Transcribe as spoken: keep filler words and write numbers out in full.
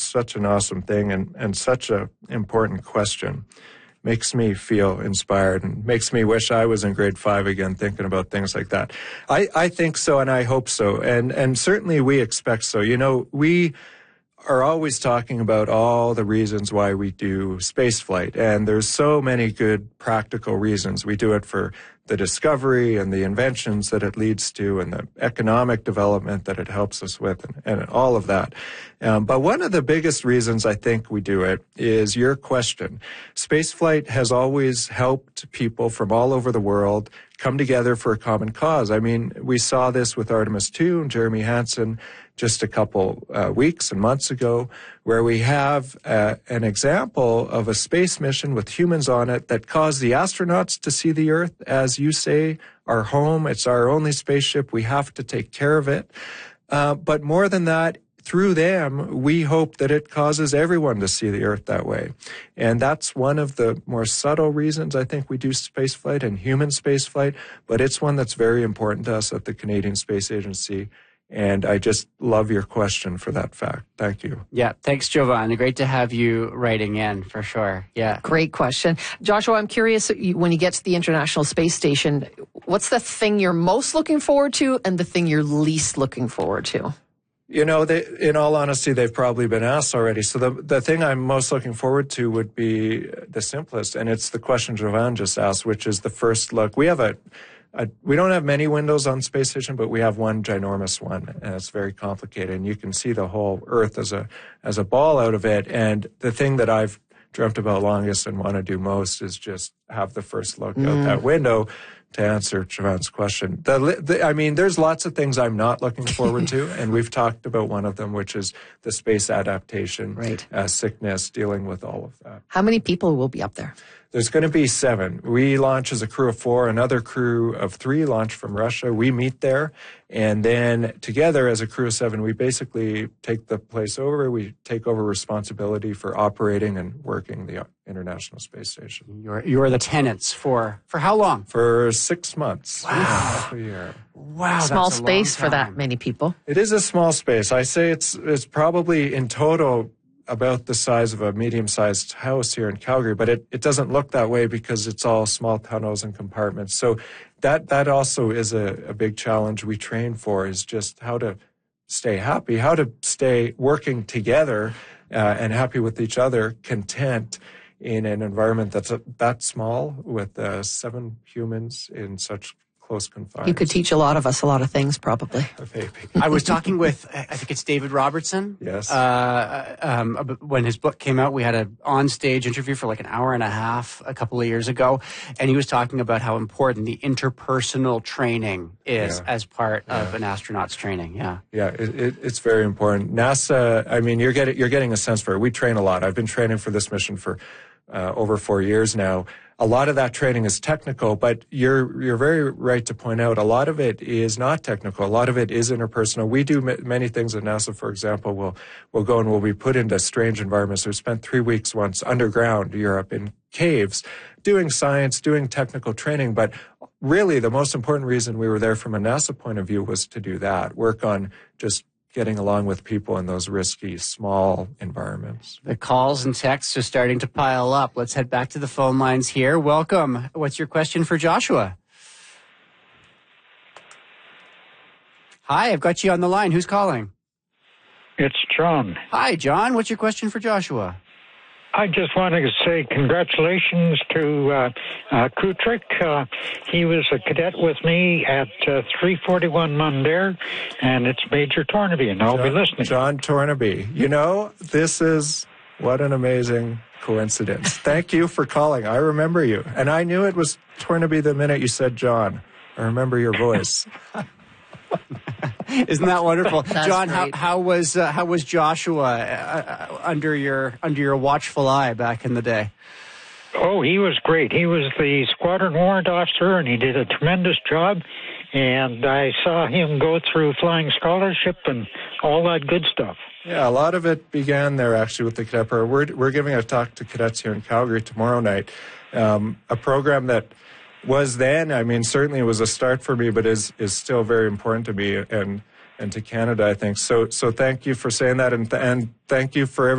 such an awesome thing and, and such an important question. Makes me feel inspired and makes me wish I was in grade five again thinking about things like that. I, I think so, and I hope so. And, and certainly we expect so. You know, we are always talking about all the reasons why we do space flight. And there's so many good practical reasons. We do it for the discovery and the inventions that it leads to and the economic development that it helps us with and, and all of that. Um, but one of the biggest reasons I think we do it is your question. Spaceflight has always helped people from all over the world come together for a common cause. I mean, we saw this with Artemis two and Jeremy Hansen just a couple uh, weeks and months ago, where we have uh, an example of a space mission with humans on it that caused the astronauts to see the Earth, as you say, our home. It's our only spaceship. We have to take care of it. Uh, but more than that, through them, we hope that it causes everyone to see the Earth that way. And that's one of the more subtle reasons I think we do spaceflight and human spaceflight, but it's one that's very important to us at the Canadian Space Agency. And I just love your question for that fact. Thank you. Yeah, thanks, Jovan. Great to have you writing in, for sure. Yeah. Great question. Joshua, I'm curious, when you get to the International Space Station, what's the thing you're most looking forward to and the thing you're least looking forward to? You know, they, in all honesty, they've probably been asked already. So the the thing I'm most looking forward to would be the simplest, and it's the question Jovan just asked, which is the first look. We have a, a we don't have many windows on Space Station, but we have one ginormous one, and it's very complicated. And you can see the whole Earth as a as a ball out of it. And the thing that I've dreamt about longest and want to do most is just have the first look mm. out that window. To answer Jovan's question, the, the, I mean, there's lots of things I'm not looking forward to, and we've talked about one of them, which is the space adaptation, right. uh, sickness, dealing with all of that. How many people will be up there? There's going to be seven. We launch as a crew of four. Another crew of three launch from Russia. We meet there, and then together as a crew of seven, we basically take the place over. We take over responsibility for operating and working the International Space Station. You're you're the tenants for for how long? For six months. Wow. Half a year. Wow. Small that's a space long for that time. many people. It is a small space. I say it's it's probably in total about the size of a medium-sized house here in Calgary, but it, it doesn't look that way because it's all small tunnels and compartments. So that that also is a, a big challenge we train for, is just how to stay happy, how to stay working together uh, and happy with each other, content in an environment that's a, that small with uh, seven humans in such close confines. You could teach a lot of us a lot of things, probably. I was talking with, I think it's David Robertson. Yes. Uh, um, when his book came out, we had an on-stage interview for like an hour and a half a couple of years ago, and he was talking about how important the interpersonal training is yeah. as part yeah. of an astronaut's training. Yeah. Yeah, it, it, it's very important. NASA, I mean, you're getting you're getting a sense for it. We train a lot. I've been training for this mission for uh, over four years now. A lot of that training is technical, but you're you're very right to point out a lot of it is not technical. A lot of it is interpersonal. We do m- many things at NASA, for example. We'll, we'll go and we'll be put into strange environments. We spent three weeks once underground Europe in caves doing science, doing technical training. But really, the most important reason we were there from a NASA point of view was to do that, work on just getting along with people in those risky, small environments. The calls and texts are starting to pile up. Let's head back to the phone lines here. Welcome. What's your question for Joshua? Hi, I've got you on the line. Who's calling? It's John. Hi, John. What's your question for Joshua? I just wanted to say congratulations to uh, uh, Kutrick. Uh, he was a cadet with me at uh, three forty-one Mundare, and it's Major Tornaby, and I'll John, be listening. John Tornaby. You know, this is what an amazing coincidence. Thank you for calling. I remember you, and I knew it was Tornaby the minute you said John. I remember your voice. Isn't that wonderful, John? Great. How, how was uh, how was Joshua uh, under your under your watchful eye back in the day? Oh, he was great. He was the squadron warrant officer, and he did a tremendous job. And I saw him go through flying scholarship and all that good stuff. Yeah, a lot of it began there actually with the cadet program. We're we're giving a talk to cadets here in Calgary tomorrow night. Um, a program that was then, I mean, certainly it was a start for me, but is is still very important to me and and to Canada, I think. So so thank you for saying that, and and thank you for everything.